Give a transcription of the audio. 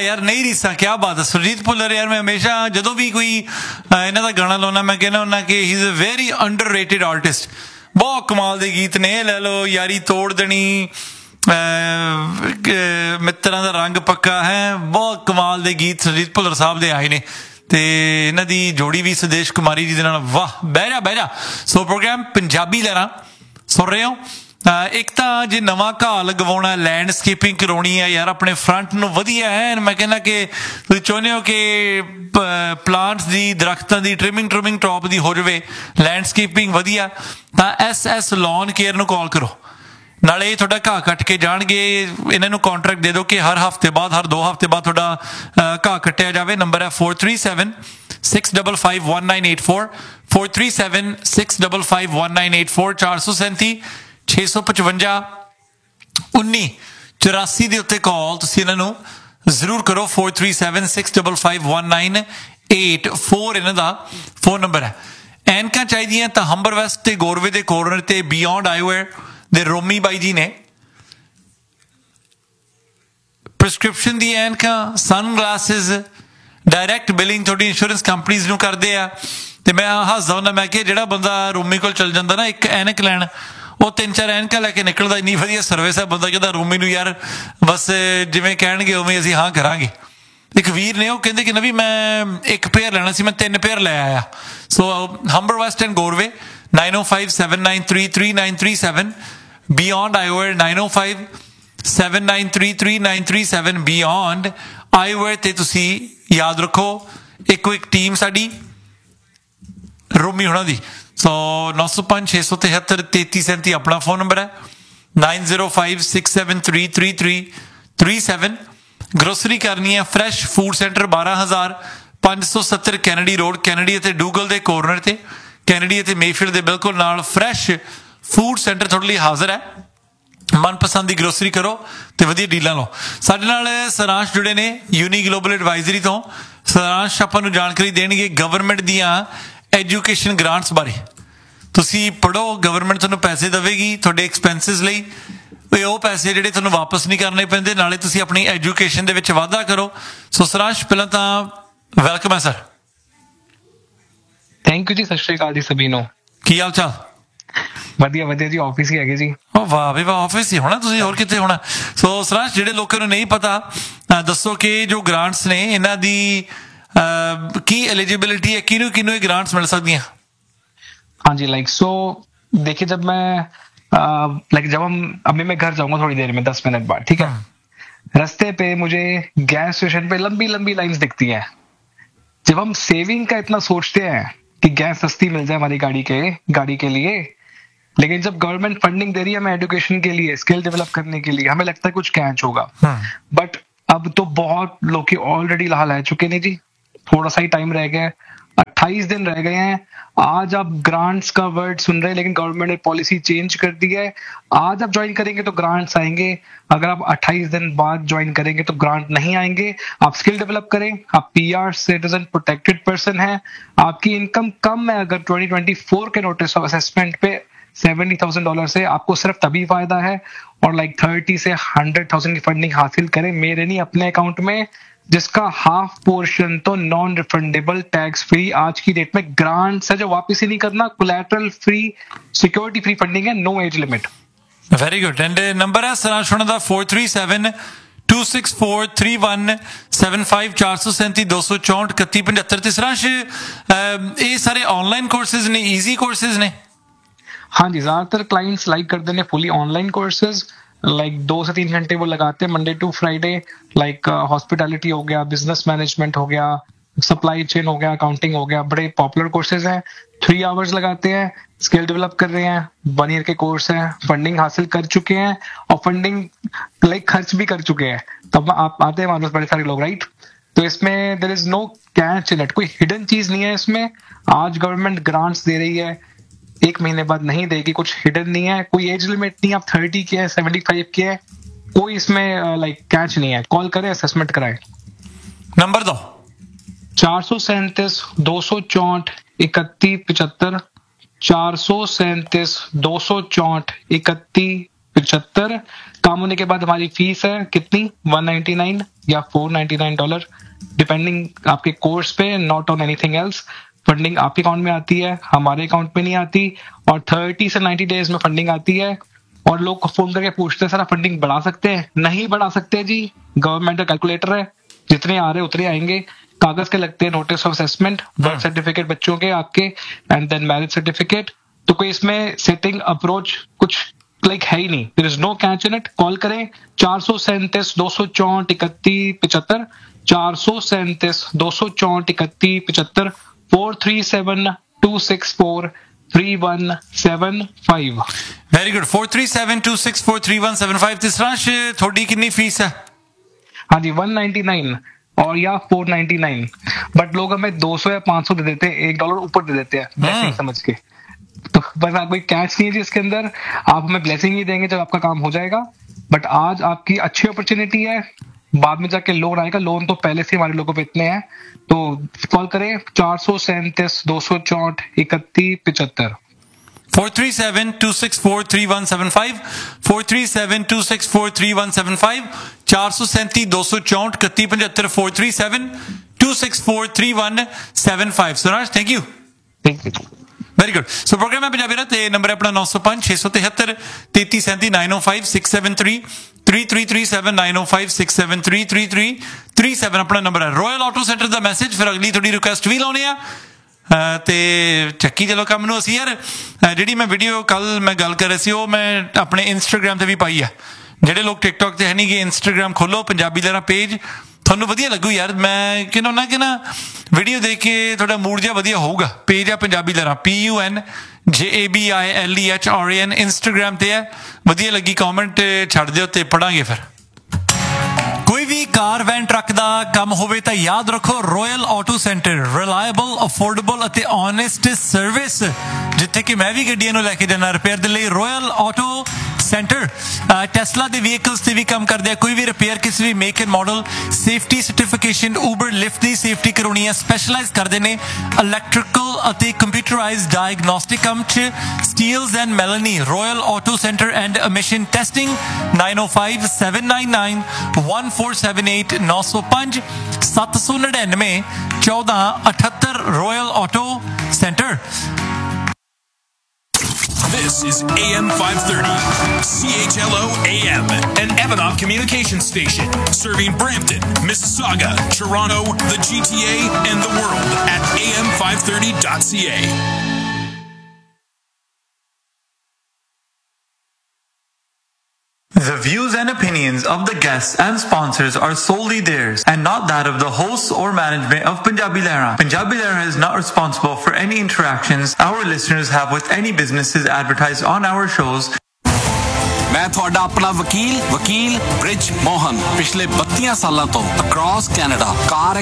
यार नहीं रीसा, क्या बात है। सुरजीत भुल्लर यार मैं हमेशा जो भी कोई इन्हों का गाना लाना मैं कहना हुन्ना कि he is a very underrated artist. बहुत कमाल के गीत ने, लै लो यारी तोड़ देनी, मित्तरां दा रंग पक्का है, बहुत कमाल के गीत सुरजीत भुल्लर साहब दे आए ने। ते इन्हां दी जोड़ी भी सुदेश कुमारी जी दे नाल, वाह बह जा। सो प्रोग्राम पंजाबी लहरां सुन रहे हो। एक तो जे नवा घाह लगवाना, लैंडस्केपिंग करवानी है यार, अपने फ्रंट नूं वधिया है। मैं कहना कि तुसीं चाहुंदे हो कि प्लांट्स की, दरख्तां की ट्रिमिंग टॉप की हो जाए, लैंडस्केपिंग वधिया, तो SS लॉन केयर नूं कॉल करो। नाले थोड़ा घाह कट के जाणगे, इन्हां नूं कॉन्ट्रैक्ट दे दो कि हर हफ्ते बाद, हर 2 हफ्ते बाद थोड़ा घाह कट्टिया जाए। नंबर है 4376551984, 4376551984, 437-655-1984 ਦੇ ਉੱਤੇ ਕਾਲ ਤੁਸੀਂ ਇਹਨਾਂ ਨੂੰ ਜ਼ਰੂਰ ਕਰੋ। 4376551984 ਇਹਨਾਂ ਦਾ ਫੋਨ ਨੰਬਰ ਹੈ। ਐਨਕਾਂ ਚਾਹੀਦੀਆਂ ਤਾਂ ਹੰਬਰ ਵੈਸਟ ਤੇ ਗੋਰਵੇ ਦੇ ਕੋਰਨਰ ਤੇ ਬਿਯੋਂਡ ਆਈਵੇਅਰ ਦੇ ਰੋਮੀ ਬਾਈ ਜੀ ਨੇ ਪ੍ਰਸਕ੍ਰਿਪਸ਼ਨ ਦੀ ਐਨਕਾਂ, ਸਨ ਗਲਾਸਿਸ, डायरैक्ट बिलिंग थोड़ी इंश्योरेंस कंपनीज नूं करदे आ। ते मैं हसदा हुंदा, मैं कि जिहड़ा बंदा रोमी कोल चल जांदा ना एक ऐनक लैण, वो 3-4 ऐनकां लैके निकलदा। इन्नी वधिया सर्विस है, बंदा कहंदा रोमी नूं यार बस जिवें कहणगे उवें असीं हाँ करांगे। एक वीर ने वो कहंदे कि नवी मैं एक पेयर लैणा सी, मैं 3 पेयर लै आया। सो हंबर waste and Gorve 9057933937, beyond eyewear 9057933937, beyond eyewear ते तुसीं याद रखो एक टीम साडी रोमी होना दी। सो 9056733337 अपना फोन नंबर है, 9056733337। ग्रोसरी करनी है fresh food centre 12570 Kennedy road, Kennedy ते डूगल दे कोर्नर ते, कैनेडी ते मेफील्ड दे बिल्कुल नाल फ्रैश फूड सेंटर थोड़े लिए हाजिर है। मनपसंद की ग्रोसरी करो तो वधिया डीलां लो। साडे नाल सरांश जुड़े ने यूनी ग्लोबल एडवाइजरी तो। सरांश आपां नूं जानकारी देणगे गवर्नमेंट दियां एजुकेशन ग्रांट्स बारे। तुसीं पढ़ो, गवर्नमेंट तुहानूं पैसे देवेगी तुहाडे एक्सपेंसिस लई, वो पैसे जिहड़े तुहानूं वापस नहीं करने पैंदे, नाले तुसीं अपनी एजुकेशन दे विच वाधा करो। सो सरांश पहलां तां वैलकम है सर। थैंक यू जी, सत श्री अकाल जी सभी नूं। की हाल चाल? ਵਧੀਆ ਵਧੀਆ ਜੀ, ਆਫਿਸ ਹੀ ਹੈਗੇ ਜੀ। ਵਾਹ ਵੀ ਵਾਹ, ਆਫਿਸ ਹੀ ਹੋਣਾ ਤੁਸੀਂ, ਹੋਰ ਕਿੱਥੇ ਹੋਣਾ। ਸੋ ਸਰਾਂਸ਼, ਜਿਹੜੇ ਲੋਕਾਂ ਨੂੰ ਨਹੀਂ ਪਤਾ ਦੱਸੋ ਕਿ ਜੋ ਗ੍ਰਾਂਟਸ ਨੇ ਇਹਨਾਂ ਦੀ ਕੀ एलिजिबिलिटी है, किन्नू किन्नू ये ग्रांट्स मिल सकती हैं? हाँ जी, लाइक सो देखिए, जब मैं जब हम अभी मैं घर जाऊंगा थोड़ी देर में, 10 मिनट बाद, ठीक है, रास्ते पे मुझे गैस स्टेशन पे लंबी लंबी लाइंस दिखती है। जब हम सेविंग का इतना सोचते हैं कि गैस सस्ती मिल जाए हमारी गाड़ी के लिए, लेकिन जब गवर्नमेंट फंडिंग दे रही है हमें एजुकेशन के लिए, स्किल डेवलप करने के लिए, हमें लगता है कुछ कैच होगा। बट अब तो बहुत लोग की ऑलरेडी लाल आ चुके हैं जी। थोड़ा सा ही टाइम रह गया है, 28 दिन रह गए हैं। आज आप ग्रांट्स का वर्ड सुन रहे हैं, लेकिन गवर्नमेंट ने पॉलिसी चेंज कर दी है। आज आप ज्वाइन करेंगे तो ग्रांट्स आएंगे, अगर आप 28 दिन बाद ज्वाइन करेंगे तो ग्रांट नहीं आएंगे। आप स्किल डेवलप करें, आप PR सिटीजन प्रोटेक्टेड पर्सन है, आपकी इनकम कम है, अगर 2024 के नोटिस ऑफ असेसमेंट पे $70,000 से आपको सिर्फ तभी फायदा है। और 30 से 100,000 की फंडिंग हासिल करें, मेरे नहीं अपने अकाउंट में, जिसका हाफ पोर्शन तो नॉन रिफंडेबल, टैक्स फ्री। आज की डेट में ग्रांट्स है जो वापस ही नहीं करना, collateral free, security free funding है, no age limit. Very good. And number है सरांश होना दा 4372643175, 437-264-3175। सरांश, ये सारे ऑनलाइन कोर्सेज ने, ईजी कोर्सेज ने? हाँ जी, ज्यादातर क्लाइंट्स लाइक करते हैं फुली ऑनलाइन कोर्सेज। 2 से 3 घंटे वो लगाते हैं मंडे टू फ्राइडे। हॉस्पिटैलिटी हो गया, बिजनेस मैनेजमेंट हो गया, सप्लाई चेन हो गया, अकाउंटिंग हो गया, बड़े पॉपुलर कोर्सेज हैं। 3 आवर्स लगाते हैं, स्किल डेवलप कर रहे हैं, 1 ईयर के कोर्स हैं, फंडिंग हासिल कर चुके हैं और फंडिंग खर्च भी कर चुके हैं। तब आप आते हैं हमारे पास बड़े सारे लोग, राइट? तो इसमें there is no catch in it, कोई हिडन चीज नहीं है इसमें। आज गवर्नमेंट ग्रांट्स दे रही है, 1 महीने बाद नहीं देगी, कुछ हिडन नहीं है, कोई एज लिमिट नहीं है, आप 30 के हैं, 75 के हैं, कोई इसमें कैच नहीं है। कॉल करें, असेसमेंट कराएं। नंबर दो। 437-264-3175, 437-264-3175, काम होने के बाद हमारी फीस है कितनी, $199 या $499, डिपेंडिंग आपके कोर्स पे, not on anything else. Funding आपके अकाउंट में आती है, हमारे अकाउंट में नहीं आती, और 30 से 90 डेज में फंडिंग आती है। और लोग फोन करके पूछते हैं सर फंडिंग बढ़ा सकते हैं? नहीं बढ़ा सकते जी, गवर्नमेंट का कैलकुलेटर है, जितने आ रहे उतने आएंगे। कागज के लगते हैं notice of assessment, birth certificate बच्चों के आपके, एंड देन मैरिज सर्टिफिकेट। तो कोई इसमें सेटिंग अप्रोच कुछ लाइक है ही नहीं, there is no catch in it. Call करें 437 264 31 75, 437 264 31 75, 437 264 3175। Very good. 4372643 तिसरांश थोड़ी कितनी फीस है? हाँ जी 199 और या 499, बट लोग हमें 200 या 500 दे देते हैं, $1 ऊपर दे देते हैं ब्लेसिंग समझ के। तो बस आप कोई कैच नहीं है जी इसके अंदर, आप हमें ब्लेसिंग ही देंगे जब आपका काम हो जाएगा। बट आज आपकी अच्छी अपॉर्चुनिटी है, बाद में जाके लोन आएगा, लोन तो पहले से हमारे लोगों पे इतने हैं। तो कॉल करें 437 264 31 75। 4372643 4372643 437 264 31 75, 4372643 सुनाश thank you. Very good. So programme है पंजाबी रात, नंबर है अपना 905 673 33 37 905 673 3337 905 673 3337 अपना नंबर है। रॉयल ऑटो सेंटर ਦਾ ਮੈਸੇਜ, ਫਿਰ ਅਗਲੀ ਤੁਹਾਡੀ ਰਿਕੁਐਸਟ ਵੀ ਲਾਉਣੇ ਆ ਤੇ ਚੱਕੀ ਚਲੋ ਕੰਮ ਨੂੰ। ਅਸੀਂ ਯਾਰ ਜਿਹੜੀ ਮੈਂ ਵੀਡੀਓ ਕੱਲ ਮੈਂ ਗੱਲ ਕਰ ਰਿਹਾ ਸੀ ਉਹ ਮੈਂ ਆਪਣੇ ਇੰਸਟਾਗ੍ਰਾਮ ਤੇ ਵੀ ਪਾਈ ਆ। ਜਿਹੜੇ ਲੋਕ ਟਿਕਟੌਕ ਤੇ ਹੈ ਨਹੀਂ ਗੇ, ਇੰਸਟਾਗ੍ਰਾਮ ਖੋਲੋ, ਪੰਜਾਬੀ ਲਹਿਰਾਂ ਪੇਜ, ਤੁਹਾਨੂੰ ਵਧੀਆ ਲੱਗੂ ਯਾਰ। ਮੈਂ ਕਹਿੰਦਾ ਕਿ ਨਾ ਵੀਡੀਓ ਦੇਖ ਕੇ ਤੁਹਾਡਾ ਮੂਡ ਜਿਹਾ ਵਧੀਆ ਹੋਊਗਾ। ਪੇਜ ਆ ਪੰਜਾਬੀ ਲਹਿਰਾਂ PUNJABILEHRAN ਇੰਸਟਾਗ੍ਰਾਮ ਤੇ ਹੈ। ਵਧੀਆ ਲੱਗੀ ਕਮੈਂਟ ਛੱਡ ਦਿਓ ਤੇ ਪੜਾਂਗੇ ਫਿਰ। ਕੋਈ ਵੀ ਕਾਰ ਵੈਨ ਟਰੱਕ ਦਾ ਕੰਮ ਹੋਵੇ ਤਾਂ ਯਾਦ ਰੱਖੋ ਰॉयल ਆਟੋ ਸੈਂਟਰ, ਰਿਲਾਇਬਲ, ਅਫੋਰਡੇਬਲ ਅਤੇ ਓਨੈਸਟ ਸਰਵਿਸ। ਜਿੱਥੇ ਕਿ ਮੈਂ ਵੀ ਗੱਡੀਆਂ ਨੂੰ ਲੈ ਕੇ ਜਾਣਾ ਰਿਪੇਅਰ ਦੇ ਲਈ, ਰॉयल ਆਟੋ ਸੈਂਟਰ। ਟੈਸਲਾ ਦੇ ਵਹੀਕਲਸ ਤੇ ਵੀ ਕੰਮ ਕਰਦੇ ਆ, ਕੋਈ ਵੀ ਰਿਪੇਅਰ ਕਿਸੇ ਵੀ make and model, safety certification, Uber lift the safety ਕਰਾਉਣੀ ਹੈ, ਸਪੈਸ਼ਲਾਈਜ਼ ਕਰਦੇ ਨੇ ਇਲੈਕਟ੍ਰੀਕਲ ਅਤੇ ਕੰਪਿਊਟਰਾਈਜ਼ਡ ਡਾਇਗਨੋਸਟਿਕ ਕੰਮ 'ਚ। Steeles and ਮੈਲਨੀ, ਰॉयल auto centre and emission testing, 905 799 1478 905 799 1478 royal auto centre. This is AM 530, CHLO AM, an Evanov communication station, serving Brampton, Mississauga, Toronto, the GTA, and the world at am530.ca. The views and opinions of the guests and sponsors are solely theirs and not that of the hosts or management of Punjabi Lehra. Punjabi Lehra is not responsible for any interactions our listeners have with any businesses advertised on our shows. मैं थोड़ा अपना वकील बृज मोहन पिछले 32 सालों तो across Canada car